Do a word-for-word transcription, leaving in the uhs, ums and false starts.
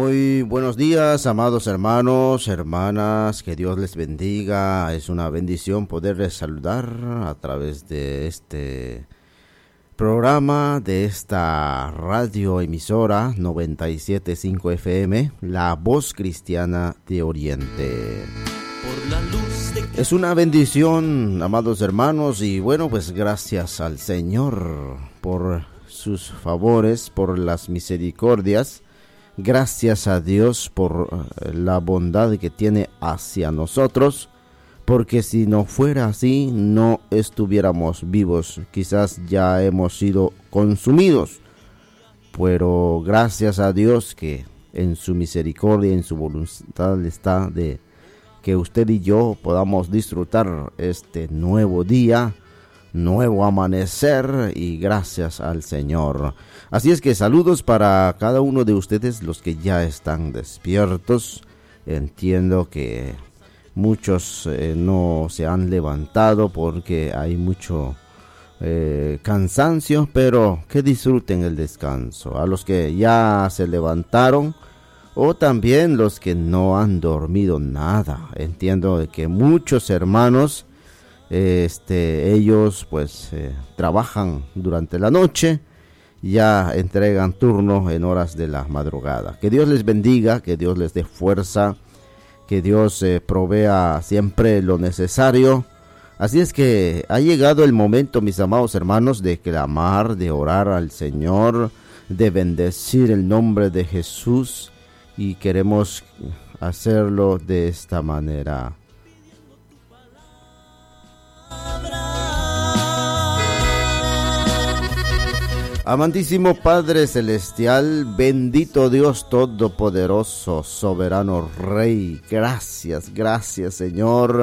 Muy buenos días, amados hermanos, hermanas, que Dios les bendiga. Es una bendición poderles saludar a través de este programa, de esta radio emisora noventa y siete punto cinco F M, La Voz Cristiana de Oriente. Es una bendición, amados hermanos, y bueno, pues gracias al Señor por sus favores, por las misericordias. Gracias a Dios por la bondad que tiene hacia nosotros, porque si no fuera así, no estuviéramos vivos. Quizás ya hemos sido consumidos, pero gracias a Dios que en su misericordia, en su voluntad está de que usted y yo podamos disfrutar este nuevo día, nuevo amanecer, y gracias al Señor. Así es que saludos para cada uno de ustedes, los que ya están despiertos. Entiendo que muchos eh, no se han levantado porque hay mucho eh, cansancio, pero que disfruten el descanso. A los que ya se levantaron, o también los que no han dormido nada. Entiendo que muchos hermanos, este, ellos pues eh, trabajan durante la noche, ya entregan turno en horas de la madrugada. Que Dios les bendiga, que Dios les dé fuerza, que Dios eh, provea siempre lo necesario. Así es que ha llegado el momento, mis amados hermanos, de clamar, de orar al Señor, de bendecir el nombre de Jesús, y queremos hacerlo de esta manera. Amantísimo Padre Celestial, bendito Dios Todopoderoso, soberano Rey, gracias, gracias Señor,